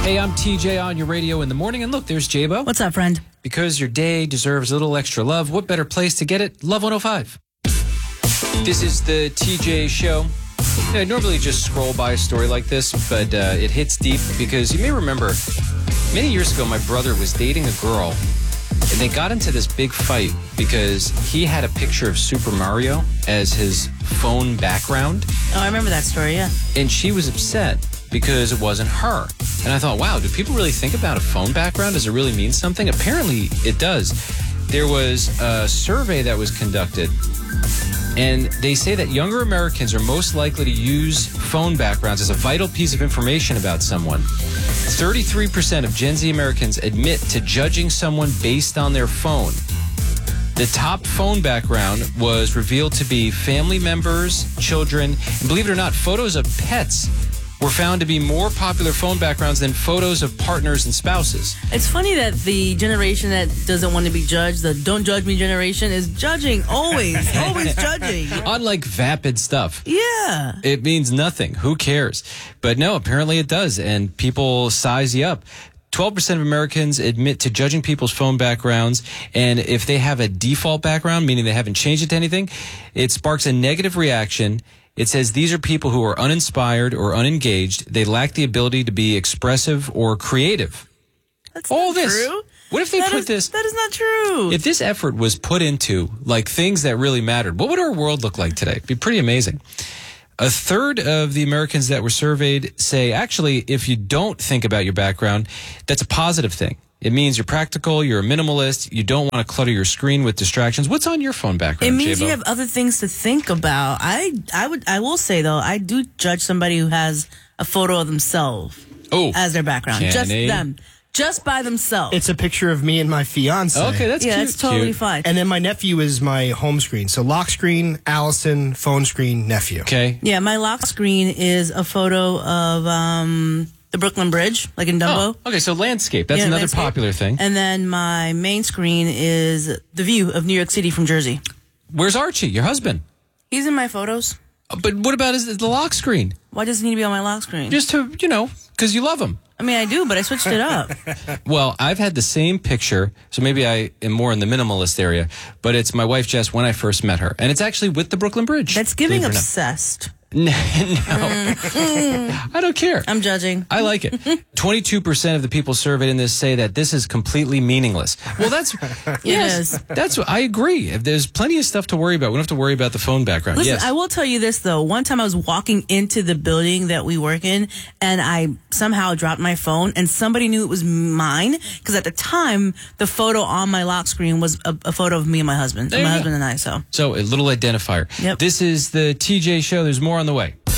Hey, I'm TJ on your radio in the morning. And look, there's J-Bo. What's up, friend? Because your day deserves a little extra love, what better place to get it? Love 105. This is the TJ Show. I normally just scroll by a story like this, but it hits deep because you may remember many years ago my brother was dating a girl, and they got into this big fight because he had a picture of Super Mario as his phone background. Oh, I remember that story, yeah. And she was upset because it wasn't her. And I thought, wow, do people really think about a phone background? Does it really mean something? Apparently it does. There was a survey that was conducted, and they say that younger Americans are most likely to use phone backgrounds as a vital piece of information about someone. 33% of Gen Z Americans admit to judging someone based on their phone. The top phone background was revealed to be family members, children, and believe it or not, photos of pets were found to be more popular phone backgrounds than photos of partners and spouses. It's funny that the generation that doesn't want to be judged, the don't judge me generation, is judging always judging. Unlike vapid stuff. Yeah. It means nothing. Who cares? But no, apparently it does, and people size you up. 12% of Americans admit to judging people's phone backgrounds, and if they have a default background, meaning they haven't changed it to anything, it sparks a negative reaction. It says these are people who are uninspired or unengaged. They lack the ability to be expressive or creative. That's All not this. true. What if they put this? That is not true. If this effort was put into like things that really mattered, what would our world look like today? It'd be pretty amazing. A third of the Americans that were surveyed say, actually, if you don't think about your background, that's a positive thing. It means you're practical, you're a minimalist, you don't want to clutter your screen with distractions. What's on your phone background, It means J-Bo? you have other things to think about. I will say though, I do judge somebody who has a photo of themselves as their background. Just them. Just by themselves. It's a picture of me and my fiance. Okay, that's cute. It's totally cute. fine. And then my nephew is my home screen. So lock screen, Allison, phone screen, nephew. Okay. Yeah, my lock screen is a photo of the Brooklyn Bridge, like in Dumbo. Oh, okay, so landscape. That's another landscape. popular thing. And then my main screen is the view of New York City from Jersey. Where's Archie, your husband? He's in my photos. But what about the lock screen? Why does he need to be on my lock screen? Just to, because you love him. I mean, I do, but I switched it up. Well, I've had the same picture, so maybe I am more in the minimalist area, but it's my wife, Jess, when I first met her. And it's actually with the Brooklyn Bridge. That's giving believe it or not. obsessed. No. I don't care. I'm judging. I like it. 22% of the people surveyed in this say that this is completely meaningless. Well, that's is. That's I agree. If there's plenty of stuff to worry about, we don't have to worry about the phone background. Listen, yes. I will tell you this, though. One time I was walking into the building that we work in, and I somehow dropped my phone, and somebody knew it was mine, because at the time, the photo on my lock screen was a photo of me and my husband. There you My go. husband and I, so. So a little identifier. Yep. This is the TJ Show. There's more on the way.